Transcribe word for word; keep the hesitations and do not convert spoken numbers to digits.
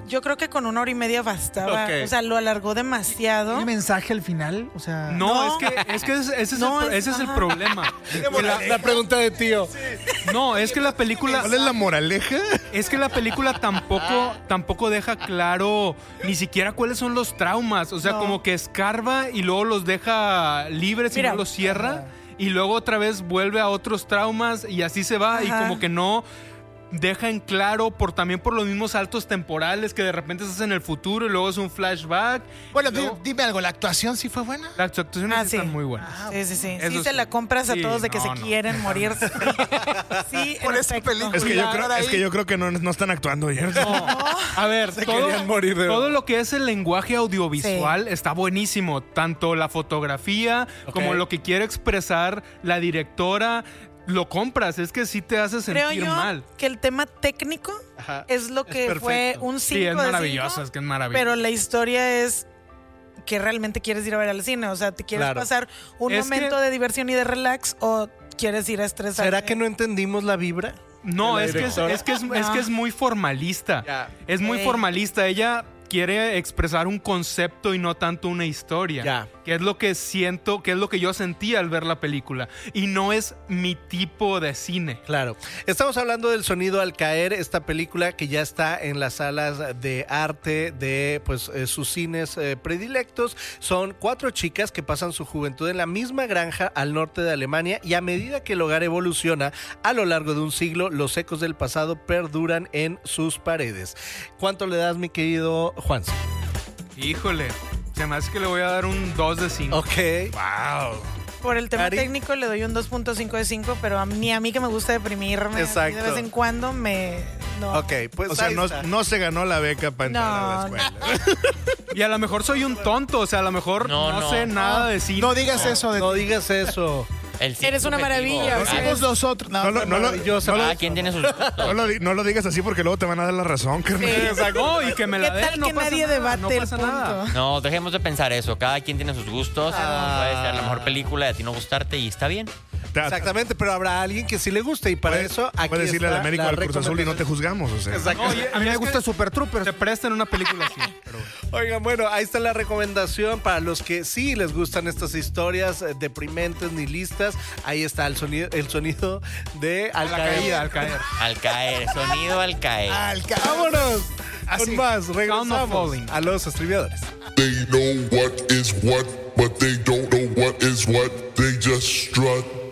Yo creo que con una hora y media bastaba. Ok. O sea, lo alargó demasiado. ¿Tiene mensaje al final? O sea, No, No. es que, es que ese, ese es, No, el, es- ese es el ajá. problema. La, la pregunta de tío. No, es que la película... ¿Cuál es la moraleja? Es que la película tampoco, tampoco deja claro ni siquiera cuáles son los traumas. O sea, No. como que escarba y luego los deja libres y Mira. no los cierra. Y luego otra vez vuelve a otros traumas y así se va. Y Ajá. como que no deja en claro por también por los mismos saltos temporales que de repente estás en el futuro y luego es un flashback. bueno, Y di- luego- dime algo, ¿la actuación sí fue buena? Las actuaciones Ah, sí sí. están muy buenas. Sí, sí, sí. Eso Sí sí. se la compras a Sí, todos de que no, se no. quieren morir. Sí, Por en esa efecto. película. Es que yo creo, Ahora es que ahí- yo creo que no, no están actuando ayer. No. A ver, todo, querían morir de- todo lo que es el lenguaje audiovisual está buenísimo. Tanto la fotografía Ok. como lo que quiere expresar la directora. Lo compras, es que sí te hace Creo sentir yo mal. que el tema técnico Ajá. es lo Es que fue perfecto. un cinco Sí, es de maravilloso, cinco, es que es maravilloso. pero la historia es que realmente quieres ir a ver al cine. O sea, ¿te quieres Claro. pasar un Es momento que- de diversión y de relax o quieres ir a estresar? ¿Será que no entendimos la vibra? No, de la es que es, directora? es que es, es que es muy formalista. Ya. Es muy Ok. formalista. Ella quiere expresar un concepto y no tanto una historia. Ya. Que es lo que siento, que es lo que yo sentí al ver la película. Y no es mi tipo de cine. Claro. Estamos hablando del Sonido al caer, esta película que ya está en las salas de arte de pues eh, sus cines eh, predilectos. Son cuatro chicas que pasan su juventud en la misma granja al norte de Alemania y a medida que el hogar evoluciona a lo largo de un siglo, los ecos del pasado perduran en sus paredes. ¿Cuánto le das, mi querido Juan? Híjole, se me hace que le voy a dar un dos de cinco. Ok. Wow. Por el tema Cari. técnico le doy un dos punto cinco de cinco, pero a mí, a mí que me gusta deprimirme Exacto. de vez en cuando me... No. Ok, pues O sea, ahí no, está. no se ganó la beca para entrar a la No, escuela. Y a lo mejor soy un tonto, o sea, a lo mejor no, No, no. sé nada de cine. No digas eso de No digas eso. El cine Eres una subjetivo. maravilla, o sea, Cada- Somos los otros. No, No lo- no lo- Maravillosa. no lo- Cada quien tiene sus gustos. No lo, di- no lo digas así porque luego te van a dar la razón, carnal. No, y que me la ¿Qué den, tal no que pasa nadie nada, debate no el pasa punto? nada. No, dejemos de pensar eso. Cada quien tiene sus gustos. Puede ser la mejor película y a ti no gustarte y está bien. Te- Exactamente, pero habrá alguien que sí le guste y para puedes- eso aquí puedes decirle al está América la o al Cruz Azul y no te recomendación. juzgamos, o sea. Exacto. No, y- a mí me es gusta que Super Troopers. Se presta en una película así. Pero... Oigan, bueno, ahí está la recomendación para los que sí les gustan estas historias eh, deprimentes, nihilistas. Ahí está el sonido, el sonido de Al A la caer. caída, al caer. Al caer, sonido al caer. Al ca- ¡Vámonos! Así. Con más, Sound of regresamos Falling. a los estribilladores. They know what is what, but they don't know what is what. They just strut.